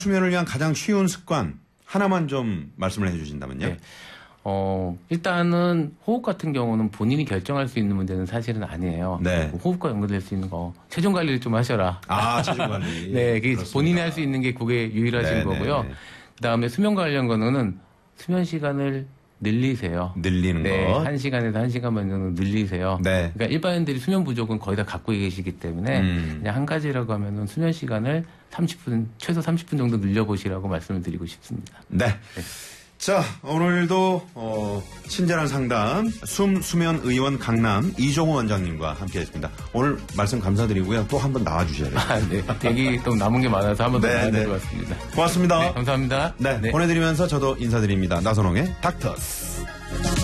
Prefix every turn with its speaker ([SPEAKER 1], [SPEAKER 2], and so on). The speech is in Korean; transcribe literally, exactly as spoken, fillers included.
[SPEAKER 1] 수면을 위한 가장 쉬운 습관 하나만 좀 말씀을 해주신다면요.
[SPEAKER 2] 네. 어, 일단은 호흡 같은 경우는 본인이 결정할 수 있는 문제는 사실은 아니에요.
[SPEAKER 1] 네.
[SPEAKER 2] 호흡과 연결될 수 있는 거 체중 관리를 좀 하셔라.
[SPEAKER 1] 아, 체중 관리.
[SPEAKER 2] 네, 그게 본인이 할 수 있는 게 그게 유일하신
[SPEAKER 1] 네,
[SPEAKER 2] 거고요.
[SPEAKER 1] 네, 네.
[SPEAKER 2] 그다음에 수면 관련 거는 수면 시간을 늘리세요.
[SPEAKER 1] 늘리는
[SPEAKER 2] 네,
[SPEAKER 1] 거.
[SPEAKER 2] 한 시간에서 한 시간 반 정도 늘리세요.
[SPEAKER 1] 네.
[SPEAKER 2] 그러니까 일반인들이 수면 부족은 거의 다 갖고 계시기 때문에
[SPEAKER 1] 음.
[SPEAKER 2] 그냥 한 가지라고 하면은 수면 시간을 삼십 분, 최소 삼십 분 정도 늘려보시라고 말씀을 드리고 싶습니다.
[SPEAKER 1] 네.
[SPEAKER 2] 네.
[SPEAKER 1] 자, 오늘도 어, 친절한 상담 숨 수면 의원 강남 이종호 원장님과 함께했습니다. 오늘 말씀 감사드리고요. 또 한 번 나와주셔야 돼요.
[SPEAKER 2] 아, 네. 대기 또 남은 게 많아서 한 번 더
[SPEAKER 1] 네,
[SPEAKER 2] 나와야
[SPEAKER 1] 네.
[SPEAKER 2] 될 것 같습니다.
[SPEAKER 1] 고맙습니다.
[SPEAKER 2] 네, 감사합니다.
[SPEAKER 1] 네,
[SPEAKER 2] 네.
[SPEAKER 1] 보내드리면서 저도 인사드립니다. 나선홍의 닥터스.